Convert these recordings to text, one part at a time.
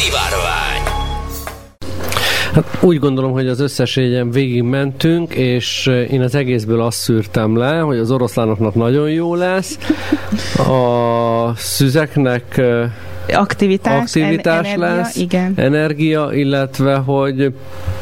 Szivárvány. Hát úgy gondolom, hogy az összes jegyen végig mentünk, és én az egészből azt szűrtem le, hogy az oroszlánoknak nagyon jó lesz, a szüzeknek aktivitás lesz, igen. Energia, illetve hogy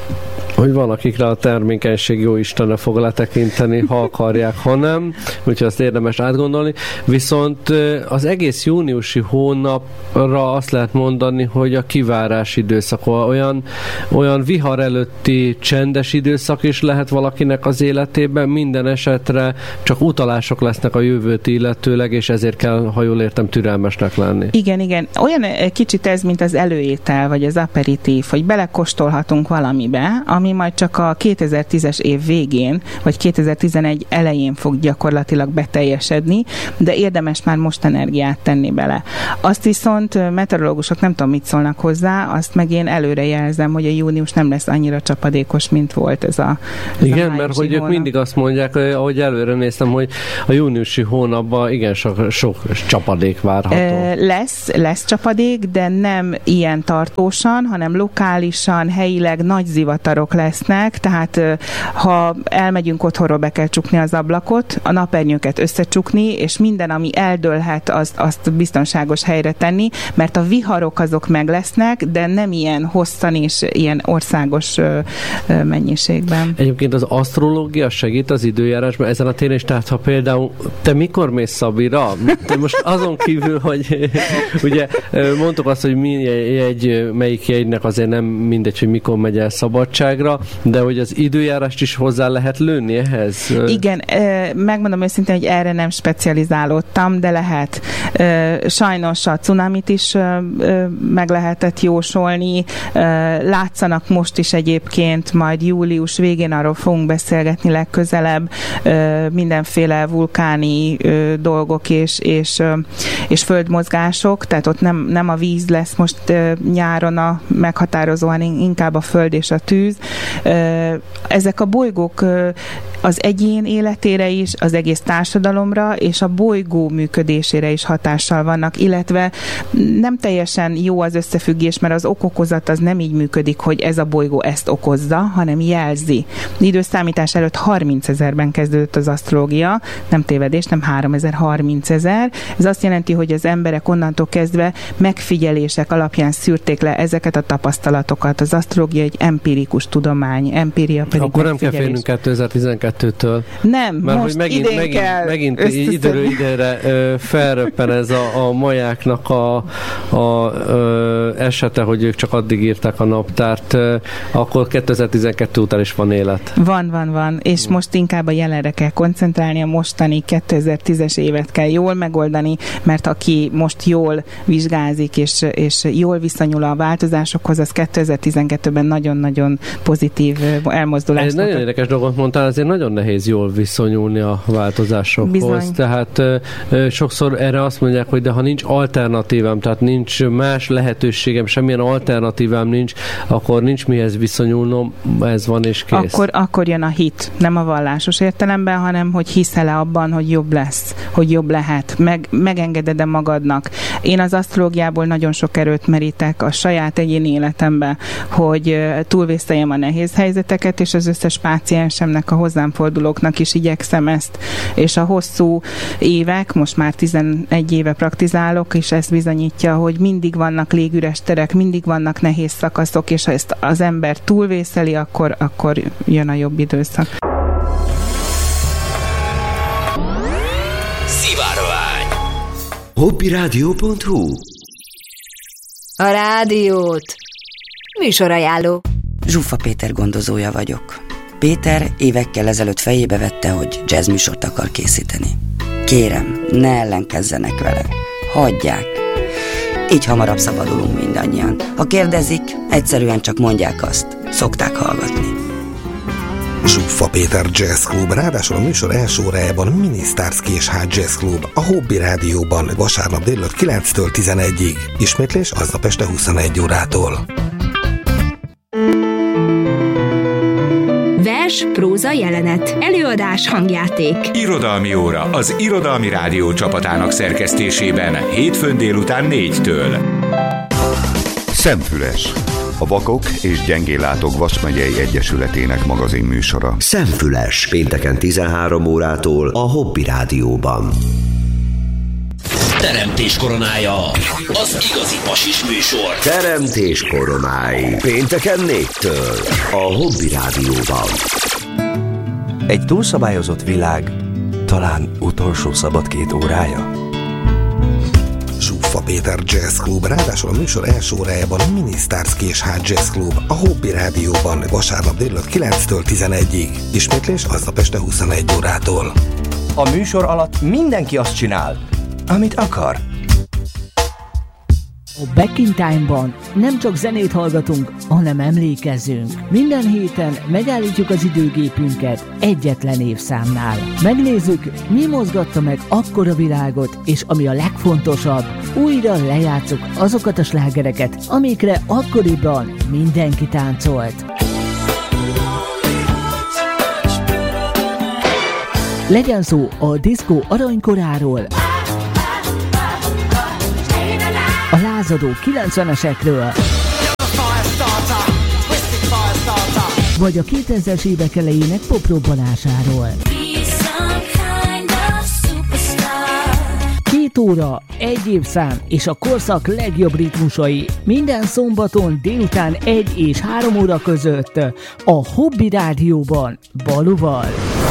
van, akikre a termékenység jó Istene fog letekinteni, ha akarják, ha nem, úgyhogy azt érdemes átgondolni. Viszont az egész júniusi hónapra azt lehet mondani, hogy a kivárás időszak, olyan vihar előtti csendes időszak is lehet valakinek az életében, minden esetre csak utalások lesznek a jövőt illetőleg, és ezért kell, ha jól értem, türelmesnek lenni. Igen. Olyan kicsit ez, mint az előétel, vagy az aperitív, hogy belekóstolhatunk valamibe, ami majd csak a 2010-es év végén, vagy 2011 elején fog gyakorlatilag beteljesedni, de érdemes már most energiát tenni bele. Azt viszont meteorológusok nem tudom, mit szólnak hozzá, azt meg én előre jelzem, hogy a június nem lesz annyira csapadékos, mint volt ez a igen, mert hogy ők mindig azt mondják, ahogy előre néztem, hogy a júniusi hónapban igen sok csapadék várható. Lesz csapadék, de nem ilyen tartósan, hanem lokálisan, helyileg nagy zivatarok lesznek, tehát ha elmegyünk otthonról, be kell csukni az ablakot, a napernyőket összecsukni, és minden, ami eldőlhet, azt biztonságos helyre tenni, mert a viharok azok meg lesznek, de nem ilyen hosszan és ilyen országos mennyiségben. Egyébként az asztrológia segít az időjárásban ezen a téren is, tehát ha például te mikor mész Szabira? Te most azon kívül, hogy ugye mondtuk azt, hogy melyik jegynek azért nem mindegy, hogy mikor megy el szabadságra, de hogy az időjárást is hozzá lehet lőni ehhez? Igen, megmondom őszintén, hogy erre nem specializálódtam, de lehet. Sajnos a cunamit is meg lehetett jósolni. Látszanak most is egyébként, majd július végén arról fogunk beszélgetni legközelebb, mindenféle vulkáni dolgok és földmozgások, tehát ott nem a víz lesz most nyáron a meghatározóan, inkább a föld és a tűz. Ezek a bolygók az egyén életére is, az egész társadalomra és a bolygó működésére is hatással vannak, illetve nem teljesen jó az összefüggés, mert az okokozat az nem így működik, hogy ez a bolygó ezt okozza, hanem jelzi. Időszámítás előtt 30 000-ben kezdődött az asztrológia, nem tévedés, nem 30 000. Ez azt jelenti, hogy az emberek onnantól kezdve megfigyelések alapján szűrték le ezeket a tapasztalatokat. Az asztrológia egy empirikus tudomány, empíria pedig akkor nem kell félnünk 2012-től. Nem, mert most hogy megint időről időre felröppen ez a majáknak a esete, hogy ők csak addig írták a naptárt, akkor 2012 után is van élet. Van, és most inkább a jelenre kell koncentrálni, a mostani 2010-es évet kell jól megoldani, mert aki most jól vizsgázik, és jól viszonyul a változásokhoz, az 2012-ben nagyon-nagyon pozitív elmozdulást. Ez nagyon érdekes dolgot mondtál, azért nagyon nehéz jól viszonyulni a változásokhoz. Bizony. Tehát sokszor erre azt mondják, hogy de ha nincs alternatívám, tehát nincs más lehetőségem, semmilyen alternatívám nincs, akkor nincs mihez viszonyulnom, ez van és kész. Akkor jön a hit, nem a vallásos értelemben, hanem hogy hiszel-e abban, hogy jobb lesz, hogy jobb lehet, megengeded-e magadnak. Én az asztrológiából nagyon sok erőt merítek a saját egyéni életembe, hogy túlvészeljem a nehéz helyzeteket, és az összes páciensemnek, a hozzám fordulóknak is igyekszem ezt. És a hosszú évek, most már 11 éve praktizálok, és ez bizonyítja, hogy mindig vannak légüres terek, mindig vannak nehéz szakaszok, és ha ezt az ember túlvészeli, akkor jön a jobb időszak. Szivárvány. Hobbiradio.hu. A rádiót. Műsorajánló. Zsuffa Péter gondozója vagyok. Péter évekkel ezelőtt fejébe vette, hogy jazzműsort akar készíteni. Kérem, ne ellenkezzenek vele. Hagyják. Így hamarabb szabadulunk mindannyian. Ha kérdezik, egyszerűen csak mondják azt. Szokták hallgatni. Zsuffa Péter Jazz Club, ráadásul a műsor első órájában Minisztárszki és Ház Jazz Club, a Hobby Rádióban vasárnap délelőtt 9-től 11-ig. Ismétlés aznap este 21 órától. Vers, próza, jelenet, előadás, hangjáték. Irodalmi óra az Irodalmi Rádió csapatának szerkesztésében hétfőn délután 4-től. Szemfüles, a Vakok és Gyengéllátók Vas-megyei Egyesületének magazinműsora. Szemfüles, pénteken 13 órától a Hobby Rádióban. Teremtés koronája, az igazi pasis műsor. Teremtés koronái, pénteken 4-től a Hobby Rádióban. Egy túlszabályozott világ, talán utolsó szabad 2 órája. Zsuffa Péter Jazz Club, ráadásul a műsor első órájában a Minisztárszki és Hot Jazz Club, a Hobby Rádióban vasárnap délután 9-től 11-ig. Ismétlés aznap este 21 órától. A műsor alatt mindenki azt csinál, amit akar. A Back in Time-ban nem csak zenét hallgatunk, hanem emlékezünk. Minden héten megállítjuk az időgépünket egyetlen évszámnál. Megnézzük, mi mozgatta meg akkora világot, és ami a legfontosabb, újra lejátszuk azokat a slágereket, amikre akkoriban mindenki táncolt. Legyen szó a diszkó aranykoráról, a lázadó 90-esekről, vagy a 2000-es évek elejének poprobbanásáról. 2 óra, 1 évszám és a korszak legjobb ritmusai minden szombaton délután 1 és 3 óra között a Hobby Rádióban Balúval.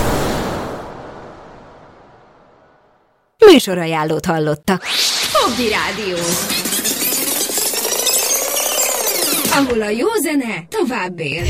Műsorajánlót hallottak. Hobby Rádió, ahol a jó zene tovább él.